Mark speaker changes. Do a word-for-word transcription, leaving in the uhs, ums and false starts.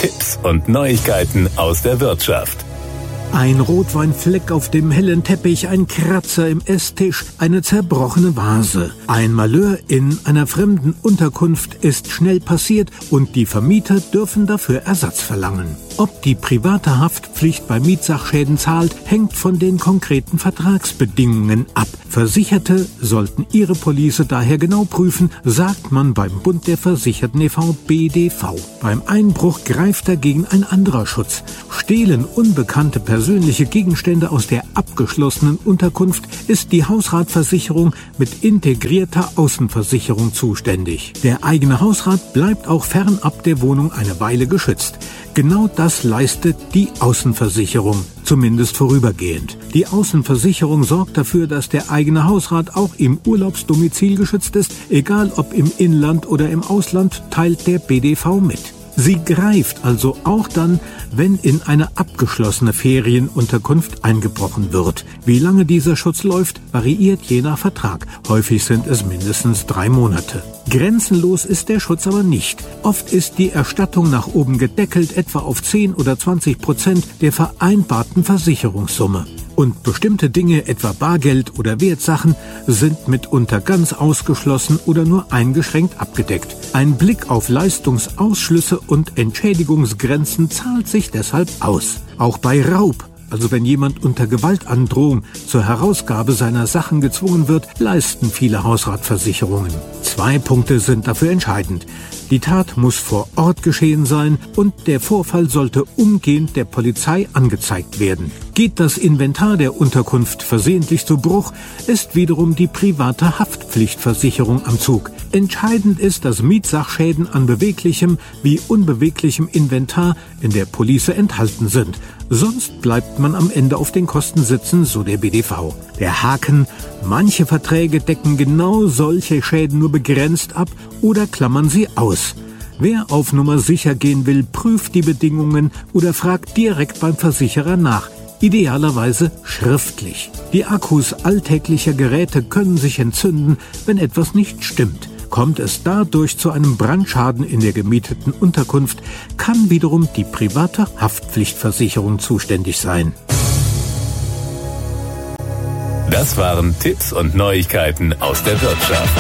Speaker 1: Tipps und Neuigkeiten aus der Wirtschaft.
Speaker 2: Ein Rotweinfleck auf dem hellen Teppich, ein Kratzer im Esstisch, eine zerbrochene Vase. Ein Malheur in einer fremden Unterkunft ist schnell passiert und die Vermieter dürfen dafür Ersatz verlangen. Ob die private Haftpflicht bei Mietsachschäden zahlt, hängt von den konkreten Vertragsbedingungen ab. Versicherte sollten ihre Police daher genau prüfen, sagt man beim Bund der Versicherten e V B D V. Beim Einbruch greift dagegen ein anderer Schutz. Stehlen unbekannte persönliche Gegenstände aus der abgeschlossenen Unterkunft, ist die Hausratversicherung mit integrierter Außenversicherung zuständig. Der eigene Hausrat bleibt auch fernab der Wohnung eine Weile geschützt. Genau das leistet die Außenversicherung, zumindest vorübergehend. Die Außenversicherung sorgt dafür, dass der eigene Hausrat auch im Urlaubsdomizil geschützt ist, egal ob im Inland oder im Ausland, teilt der B D V mit. Sie greift also auch dann, wenn in eine abgeschlossene Ferienunterkunft eingebrochen wird. Wie lange dieser Schutz läuft, variiert je nach Vertrag. Häufig sind es mindestens drei Monate. Grenzenlos ist der Schutz aber nicht. Oft ist die Erstattung nach oben gedeckelt, etwa auf zehn oder zwanzig Prozent der vereinbarten Versicherungssumme. Und bestimmte Dinge, etwa Bargeld oder Wertsachen, sind mitunter ganz ausgeschlossen oder nur eingeschränkt abgedeckt. Ein Blick auf Leistungsausschlüsse und Entschädigungsgrenzen zahlt sich deshalb aus. Auch bei Raub, also wenn jemand unter Gewaltandrohung zur Herausgabe seiner Sachen gezwungen wird, leisten viele Hausratversicherungen. Zwei Punkte sind dafür entscheidend. Die Tat muss vor Ort geschehen sein und der Vorfall sollte umgehend der Polizei angezeigt werden. Geht das Inventar der Unterkunft versehentlich zu Bruch, ist wiederum die private Haftpflichtversicherung am Zug. Entscheidend ist, dass Mietsachschäden an beweglichem wie unbeweglichem Inventar in der Police enthalten sind. Sonst bleibt man am Ende auf den Kosten sitzen, so der B D V. Der Haken: Manche Verträge decken genau solche Schäden nur begrenzt ab oder klammern sie aus. Wer auf Nummer sicher gehen will, prüft die Bedingungen oder fragt direkt beim Versicherer nach. Idealerweise schriftlich. Die Akkus alltäglicher Geräte können sich entzünden, wenn etwas nicht stimmt. Kommt es dadurch zu einem Brandschaden in der gemieteten Unterkunft, kann wiederum die private Haftpflichtversicherung zuständig sein.
Speaker 1: Das waren Tipps und Neuigkeiten aus der Wirtschaft.